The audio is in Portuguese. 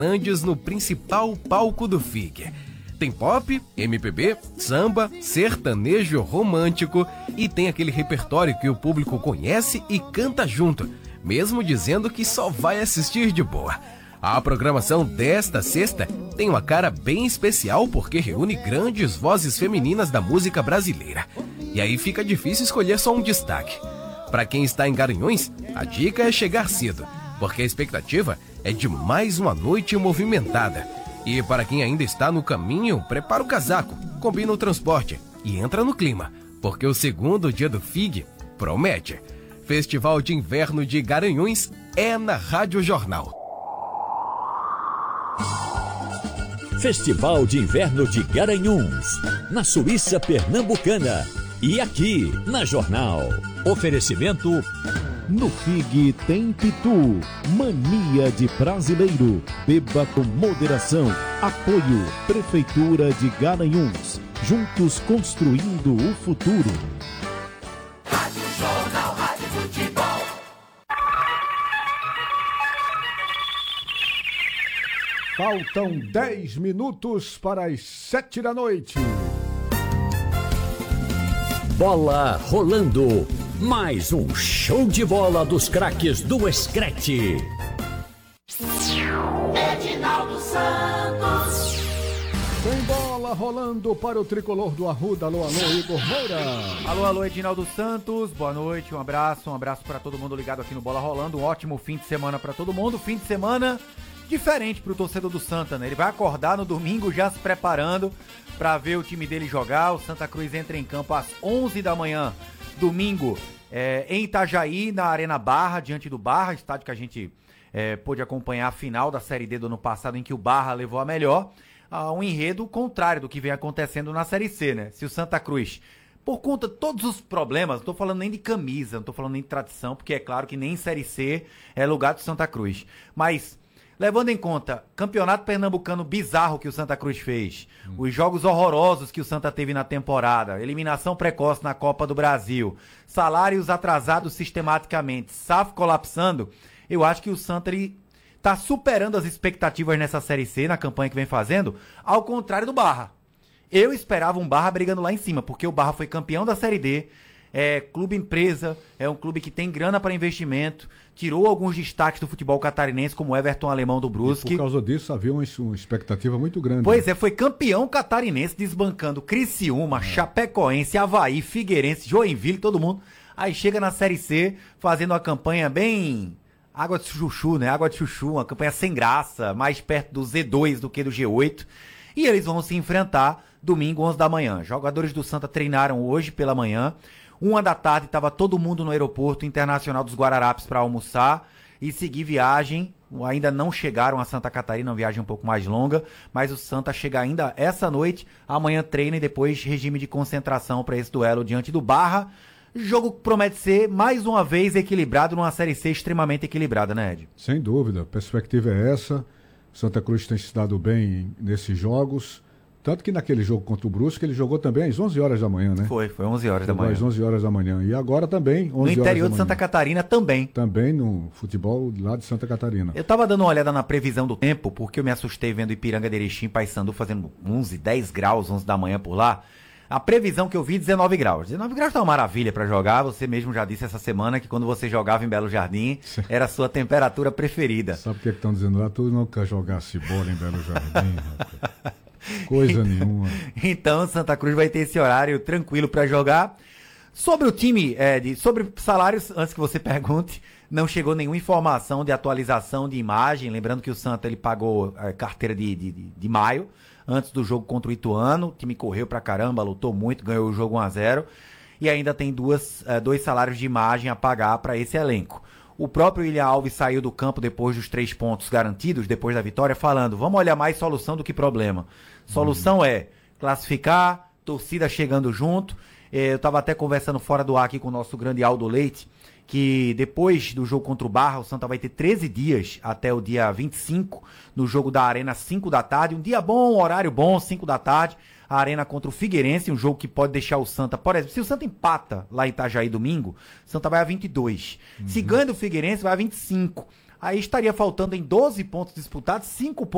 Andes no principal palco do FIG. Tem pop, MPB, samba, sertanejo romântico e tem aquele repertório que o público conhece e canta junto, mesmo dizendo que só vai assistir de boa. A programação desta sexta tem uma cara bem especial porque reúne grandes vozes femininas da música brasileira. E aí fica difícil escolher só um destaque. Para quem está em Garanhuns, a dica é chegar cedo, porque a expectativa é de mais uma noite movimentada. E para quem ainda está no caminho, prepara o casaco, combina o transporte e entra no clima, porque o segundo dia do FIG promete. Festival de Inverno de Garanhuns é na Rádio Jornal. Festival de Inverno de Garanhuns, na Suíça Pernambucana. E aqui, na Jornal. Oferecimento... No FIG tem Pitu, mania de brasileiro. Beba com moderação. Apoio, Prefeitura de Garanhuns. Juntos construindo o futuro. Rádio Jornal, Rádio Futebol. Faltam 10 minutos para as 7 da noite. Bola rolando. Mais um show de bola dos craques do Escrete. Edinaldo Santos. Tem bola rolando para o tricolor do Arruda. Alô, alô, Igor Moura. Alô, alô, Edinaldo Santos. Boa noite, um abraço para todo mundo ligado aqui no Bola Rolando. Um ótimo fim de semana para todo mundo. Fim de semana diferente pro torcedor do Santa, né? Ele vai acordar no domingo já se preparando para ver o time dele jogar. O Santa Cruz entra em campo às 11 da manhã. Domingo, em Itajaí, na Arena Barra, diante do Barra, estádio que a gente pôde acompanhar a final da Série D do ano passado, em que o Barra levou a melhor, um enredo contrário do que vem acontecendo na Série C, né? Se o Santa Cruz, por conta de todos os problemas, não tô falando nem de camisa, não tô falando nem de tradição, porque é claro que nem Série C é lugar do Santa Cruz, mas... levando em conta campeonato pernambucano bizarro que o Santa Cruz fez, os jogos horrorosos que o Santa teve na temporada, eliminação precoce na Copa do Brasil, salários atrasados sistematicamente, SAF colapsando, eu acho que o Santa está superando as expectativas nessa Série C, na campanha que vem fazendo, ao contrário do Barra. Eu esperava um Barra brigando lá em cima, porque o Barra foi campeão da Série D, é clube empresa, é um clube que tem grana para investimento, tirou alguns destaques do futebol catarinense, como o Everton Alemão do Brusque. E por causa disso havia uma expectativa muito grande. Pois é, foi campeão catarinense, desbancando Criciúma, Chapecoense, Avaí, Figueirense, Joinville, todo mundo. Aí chega na Série C, fazendo uma campanha bem... água de chuchu, né? Água de chuchu, uma campanha sem graça, mais perto do Z2 do que do G8. E eles vão se enfrentar domingo, 11 da manhã. Jogadores do Santa treinaram hoje pela manhã. 1 da tarde estava todo mundo no aeroporto internacional dos Guararapes para almoçar e seguir viagem. Ainda não chegaram a Santa Catarina, uma viagem um pouco mais longa, mas o Santa chega ainda essa noite, amanhã treina e depois regime de concentração para esse duelo diante do Barra. Jogo que promete ser, mais uma vez, equilibrado, numa Série C extremamente equilibrada, né, Ed? Sem dúvida, a perspectiva é essa. Santa Cruz tem se dado bem nesses jogos. Tanto que naquele jogo contra o Brusque, ele jogou também às 11 horas da manhã, né? Foi 11 horas da manhã. Às 11 horas da manhã. E agora também, 11 horas da manhã. No interior de Santa Catarina também. Também no futebol lá de Santa Catarina. Eu tava dando uma olhada na previsão do tempo, porque eu me assustei vendo Ipiranga de Erechim, Paysandu fazendo 11, 10 graus, 11 da manhã por lá. A previsão que eu vi, 19 graus. 19 graus tá uma maravilha pra jogar. Você mesmo já disse essa semana que quando você jogava em Belo Jardim, era a sua temperatura preferida. Sabe o que estão dizendo lá? Tu não quer jogar bola em Belo Jardim, rapaz. Coisa nenhuma. Então, Santa Cruz vai ter esse horário tranquilo para jogar. Sobre o time, sobre salários, antes que você pergunte, não chegou nenhuma informação de atualização de imagem. Lembrando que o Santa ele pagou a carteira de maio, antes do jogo contra o Ituano. O time correu pra caramba, lutou muito, ganhou o jogo 1-0. E ainda tem dois salários de imagem a pagar para esse elenco. O próprio William Alves saiu do campo depois dos 3 pontos garantidos, depois da vitória, falando, vamos olhar mais solução do que problema. Solução é classificar, torcida chegando junto. Eu estava até conversando fora do ar aqui com o nosso grande Aldo Leite, que depois do jogo contra o Barra, o Santa vai ter 13 dias até o dia 25, no jogo da Arena, 5 da tarde. Um dia bom, um horário bom, 5 da tarde. A Arena contra o Figueirense, um jogo que pode deixar o Santa... Por exemplo, se o Santa empata lá em Itajaí domingo, o Santa vai a 22. Se ganha do Figueirense, vai a 25. Aí estaria faltando em 12 pontos disputados, 5 pontos